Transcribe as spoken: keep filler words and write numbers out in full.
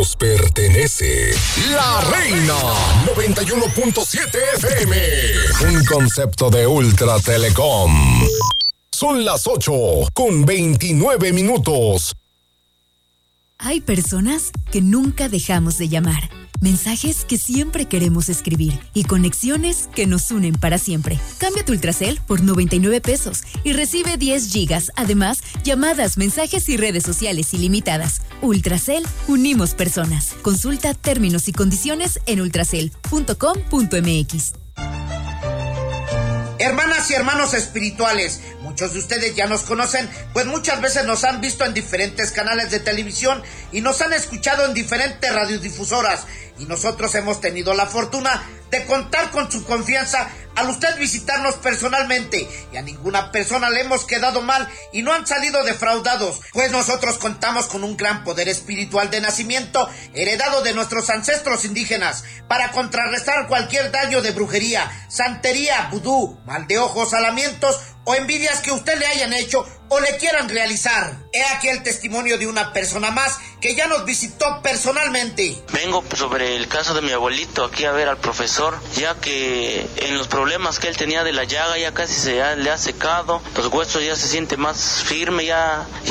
nos pertenece. La Reina noventa y uno punto siete F M. Un concepto de Ultra Telecom. Son las ocho con veintinueve minutos. Hay personas que nunca dejamos de llamar. Mensajes que siempre queremos escribir y conexiones que nos unen para siempre. Cambia tu Ultracel por noventa y nueve pesos y recibe diez gigas. Además, llamadas, mensajes y redes sociales ilimitadas. Ultracel, unimos personas. Consulta términos y condiciones en ultracel punto com punto m x. Hermanas y hermanos espirituales, muchos de ustedes ya nos conocen, pues muchas veces nos han visto en diferentes canales de televisión y nos han escuchado en diferentes radiodifusoras, y nosotros hemos tenido la fortuna de contar con su confianza al usted visitarnos personalmente, y a ninguna persona le hemos quedado mal y no han salido defraudados, pues nosotros contamos con un gran poder espiritual de nacimiento heredado de nuestros ancestros indígenas para contrarrestar cualquier daño de brujería, santería, vudú, mal de ojos, alamientos o envidias que usted le hayan hecho o le quieran realizar. He aquí el testimonio de una persona más que ya nos visitó personalmente. Vengo sobre el caso de mi abuelito aquí a ver al profesor, ya que en los problemas que él tenía de la llaga ya casi se ya le ha secado, los huesos ya se siente más firme, ya, ya